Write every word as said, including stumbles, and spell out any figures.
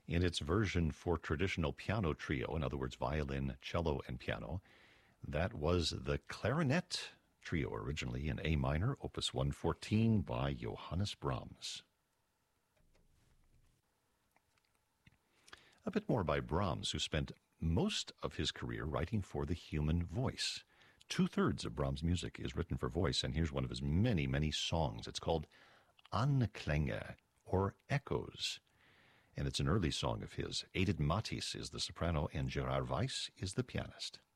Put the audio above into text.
In its version for traditional piano trio, in other words, violin, cello, and piano, that was the Clarinet Trio, originally in A minor, opus one fourteen by Johannes Brahms. A bit more by Brahms, who spent most of his career writing for the human voice. Two-thirds of Brahms' music is written for voice, and here's one of his many, many songs. It's called Anklänge, or Echoes, and it's an early song of his. Edith Matthis is the soprano, and Gerard Weiss is the pianist.